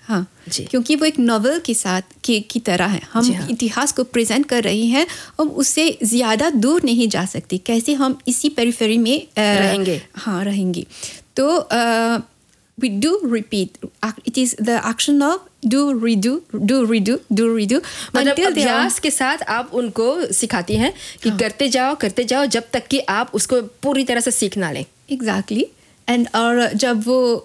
हाँ जी। क्योंकि वो एक नॉवेल के साथ की तरह है। हम जी हाँ। इतिहास को प्रेजेंट कर रहे हैं, हम उससे ज़्यादा दूर नहीं जा सकते। कैसे हम इसी पेरिफेरी में रहेंगे। हाँ रहेंगे। तो we do repeat. It is the action of do redo मतलब until they are अभ्यास के साथ आप उनको सिखाती हैं कि करते जाओ जब तक कि आप उसको पूरी तरह से सीख ना लें। exactly। और जब वो